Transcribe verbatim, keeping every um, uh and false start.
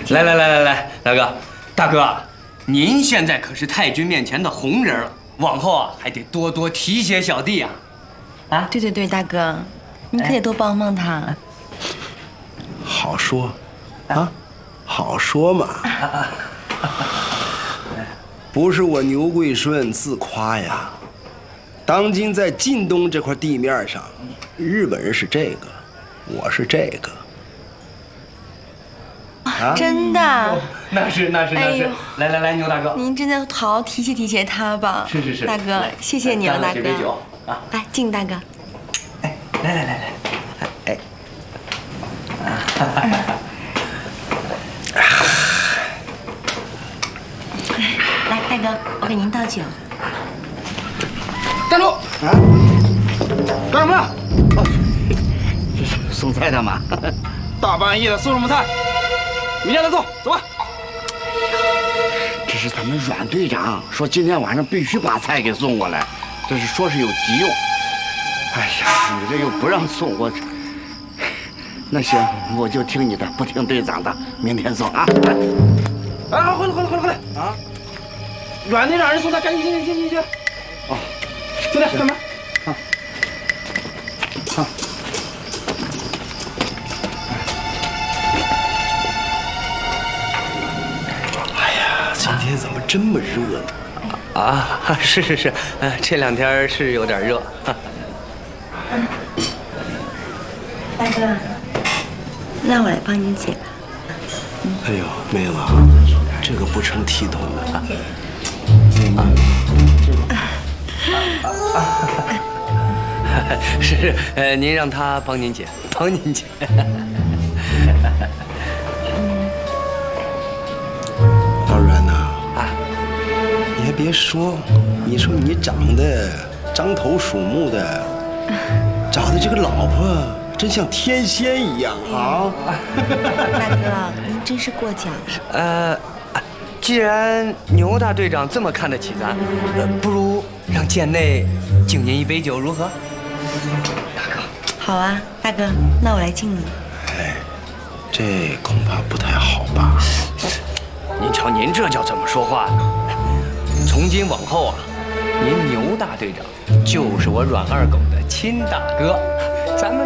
来来来来来，大哥，大哥，您现在可是太君面前的红人了，往后啊还得多多提携小弟啊！ 啊，对对对，大哥，您可得多帮帮他。 好说，啊，好说嘛。不是我牛贵顺自夸呀，当今在晋东这块地面上，日本人是这个，我是这个。 啊，真的？ 那是那是那是。来来来，牛大哥， 您真的好好提携提携他吧。 是是是， 大哥，谢谢你了，大哥。 这杯酒啊， 来敬大哥。 哎，来来来来，哎。 来，大哥，我给您倒酒。 站住！啊，干什么呀？哦，这是送菜的吗？大半夜的送什么菜？明天再送，走吧。这是咱们阮队长说今天晚上必须把菜给送过来，这是说是有急用。哎呀，你这又不让送我。那行，我就听你的，不听队长的，明天送啊。啊，回来回来回来回来啊！阮队长人送菜，赶紧进去进去进去。哦，进来，开门。啊啊！ 哎呀，今天怎么这么热呢？ 啊，是是是，呃，这两天是有点热。 大哥，那我来帮你解吧。 哎呦，妹子，这个不成体统的。 是是，呃，您让他帮您解，帮您解。 老阮呐， 啊， 你还别说，你说你长得獐头鼠目的，找的这个老婆真像天仙一样啊！ 大哥，您真是过奖了。 呃，既然牛大队长这么看得起咱，呃，不如让贱内敬您一杯酒，如何？大哥， 好啊，大哥，那我来敬你。 哎，这恐怕不太好吧？ 您瞧您这叫怎么说话呢？从今往后啊，您牛大队长就是我阮二狗的亲大哥，咱们。